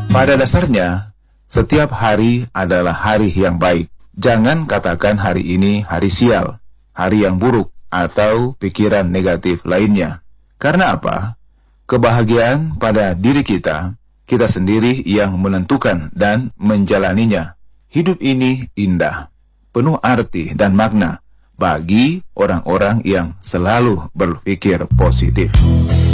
Pada dasarnya, setiap hari adalah hari yang baik. Jangan katakan hari ini hari sial, hari yang buruk, atau pikiran negatif lainnya. Karena apa? Kebahagiaan pada diri kita sendiri yang menentukan dan menjalaninya. Hidup ini indah, penuh arti dan makna bagi orang-orang yang selalu berpikir positif.